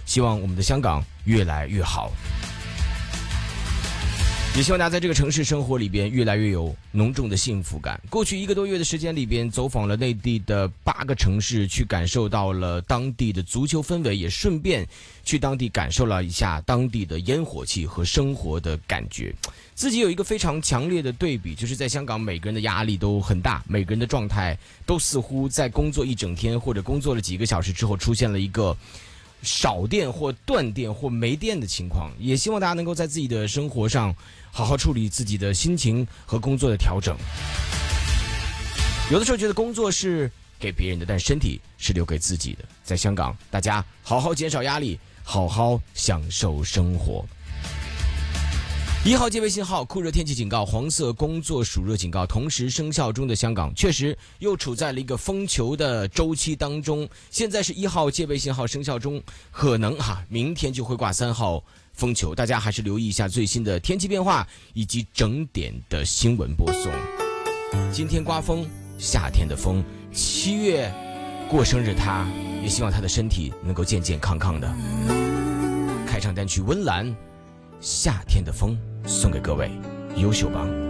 希望我们的香港越来越好。也希望大家在这个城市生活里边越来越有浓重的幸福感。过去1个多月的时间里边，走访了内地的8个城市，去感受到了当地的足球氛围，也顺便去当地感受了一下当地的烟火气和生活的感觉。自己有一个非常强烈的对比，就是在香港每个人的压力都很大，每个人的状态都似乎在工作一整天或者工作了几个小时之后出现了一个少电或断电或没电的情况。也希望大家能够在自己的生活上好好处理自己的心情和工作的调整。有的时候觉得工作是给别人的，但身体是留给自己的。在香港，大家好好减少压力，好好享受生活。1号戒备信号、酷热天气警告、黄色工作暑热警告同时生效中的香港，确实又处在了一个风球的周期当中。现在是1号戒备信号生效中，可能明天就会挂3号风球，大家还是留意一下最新的天气变化以及整点的新闻播送。今天刮风，夏天的风，7月过生日他，也希望他的身体能够健健康康的。开场单曲温岚，夏天的风送给各位，优秀吧。